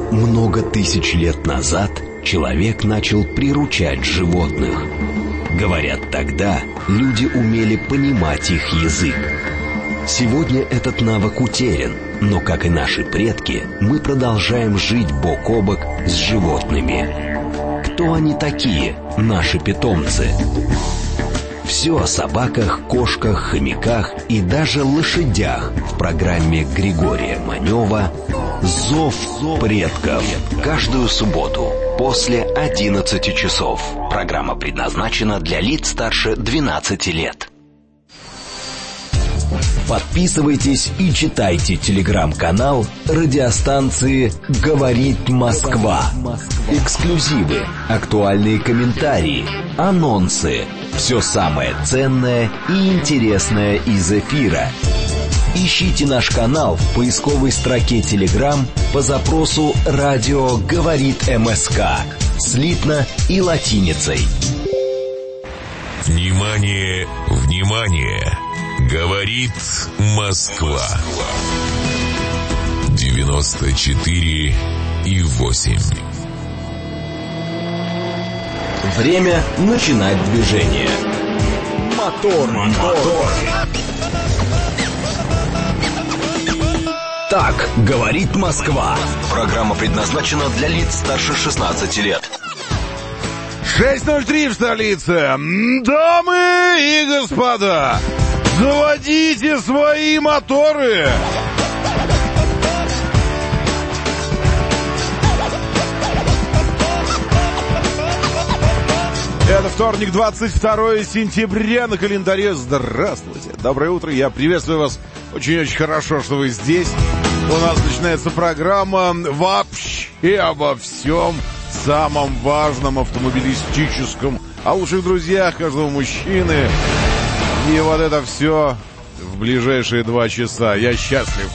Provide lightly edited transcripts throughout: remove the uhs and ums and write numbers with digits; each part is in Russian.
Много тысяч лет назад человек начал приручать животных. Говорят, тогда люди умели понимать их язык. Сегодня этот навык утерян, но, как и наши предки, мы продолжаем жить бок о бок с животными. Кто они такие, наши питомцы? Все о собаках, кошках, хомяках и даже лошадях в программе Григория Манева «Зов предков». Каждую субботу после 11 часов. Программа предназначена для лиц старше 12 лет. Подписывайтесь и читайте телеграм-канал радиостанции «Говорит Москва». Эксклюзивы, актуальные комментарии, анонсы. Все самое ценное и интересное из эфира. Ищите наш канал в поисковой строке Telegram по запросу «Радио говорит МСК» слитно и латиницей. Внимание, внимание! Говорит Москва. 94,8. Время начинать движение. Мотор. Так говорит Москва. Программа предназначена для лиц старше 16 лет. 6:03 в столице. Дамы и господа, заводите свои моторы. Это вторник, 22 сентября на календаре. Здравствуйте, доброе утро, я приветствую вас. Очень-очень хорошо, что вы здесь. У нас начинается программа вообще обо всем самом важном автомобилистическом, о лучших друзьях каждого мужчины. И вот это все в ближайшие 2 часа. Я счастлив.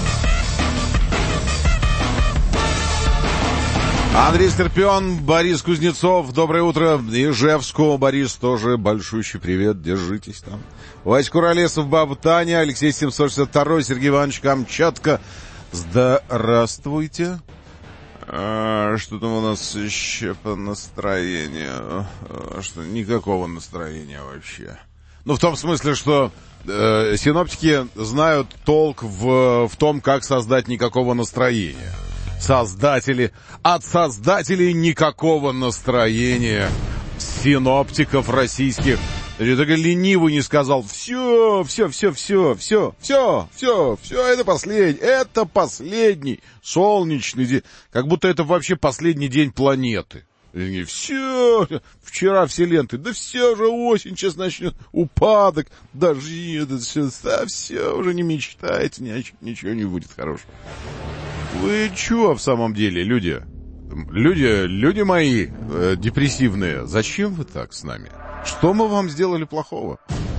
Андрей Стерпион, Борис Кузнецов, доброе утро. Ижевску, Борис, тоже большущий привет, держитесь там. Вась Куролесов, баба Таня, Алексей 762, Сергей Иванович Камчатка. Здравствуйте. Что там у нас еще по настроению? Что, никакого настроения вообще. Ну, в том смысле, что синоптики знают толк в том, как создать никакого настроения. От создателей никакого настроения синоптиков российских. Я так ленивый не сказал, все, это последний солнечный день. Как будто это вообще последний день планеты. Все, вчера все ленты, да все уже осень, сейчас начнет упадок, дожди, это все, уже не мечтайте, ничего не будет хорошего. Вы чё в самом деле, люди мои депрессивные, зачем вы так с нами? Что мы вам сделали плохого?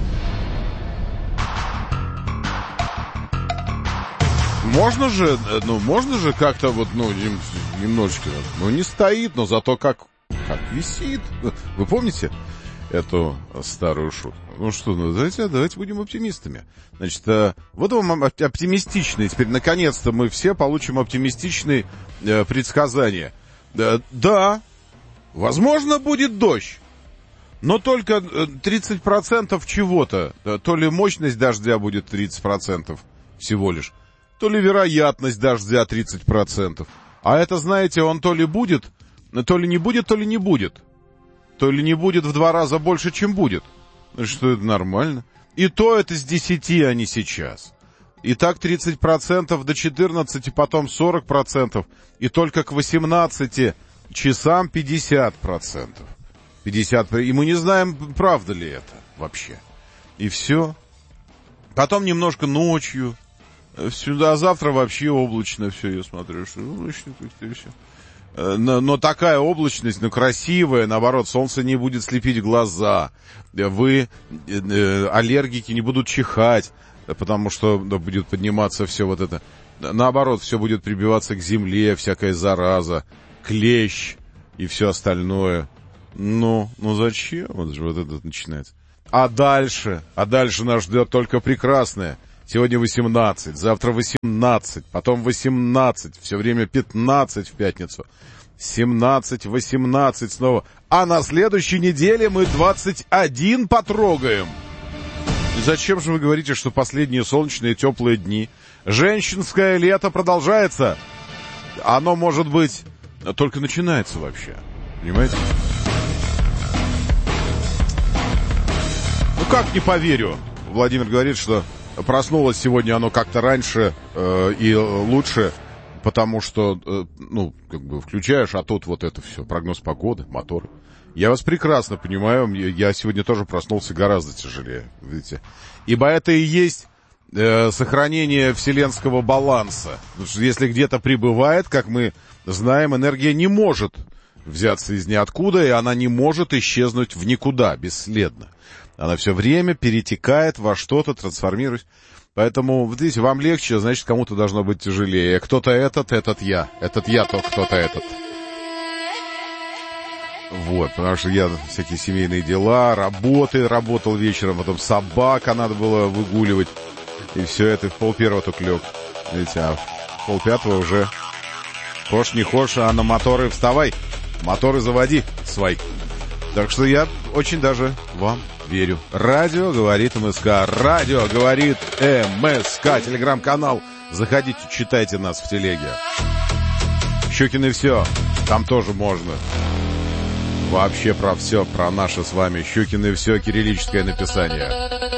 Можно же как-то вот, немножечко, не стоит, но зато как висит. Вы помните эту старую шутку? Ну что, давайте будем оптимистами. Значит, вот вам оптимистичные, теперь наконец-то мы все получим оптимистичные предсказания. Да, возможно, будет дождь. Но только 30% чего-то. То ли мощность дождя будет 30% всего лишь, то ли вероятность дождя 30%. А это, знаете, он то ли будет, то ли не будет, то ли не будет. То ли не будет в 2 раза больше, чем будет. Что это нормально. И то это с 10, а не сейчас. И так 30% до 14, потом 40%. И только к 18 часам 50%. 50%. И мы не знаем, правда ли это вообще. И все. Потом немножко ночью. Сюда завтра вообще облачно все, я смотрю, что облачно как-то все. Но такая облачность, красивая, наоборот, солнце не будет слепить глаза. Вы, аллергики, не будут чихать, потому что будет подниматься все вот это. Наоборот, все будет прибиваться к земле, всякая зараза, клещ и все остальное. Ну зачем? Вот же вот это начинается. А дальше нас ждет только прекрасное. Сегодня 18, завтра 18, потом 18, все время 15 в пятницу. 17, 18 снова. А на следующей неделе мы 21 потрогаем. И зачем же вы говорите, что последние солнечные теплые дни? Женщинское лето продолжается. Оно, может быть, только начинается вообще. Понимаете? Ну как не поверю? Владимир говорит, что проснулось сегодня оно как-то раньше и лучше, потому что, ну, как бы включаешь, а тут вот это все, прогноз погоды, моторы. Я вас прекрасно понимаю, я сегодня тоже проснулся гораздо тяжелее, видите. Ибо это и есть сохранение вселенского баланса. Потому что если где-то пребывает, как мы знаем, энергия не может взяться из ниоткуда, и она не может исчезнуть в никуда, бесследно. Она все время перетекает во что-то, трансформируется. Поэтому, видите, вам легче, значит, кому-то должно быть тяжелее. Кто-то этот я. Этот я, то кто-то этот. Вот, потому что я всякие семейные дела, работал вечером, потом собака надо было выгуливать. И все это в 4:30 только лег. Видите, а в 4:30 уже хошь не хошь, а на моторы вставай. Моторы заводи свои. Так что я очень даже вам верю. Радио говорит МСК. Радио говорит МСК. Телеграм-канал. Заходите, читайте нас в телеге. Щукин и все. Там тоже можно. Вообще про все, про наше с вами Щукин и все, кириллическое написание.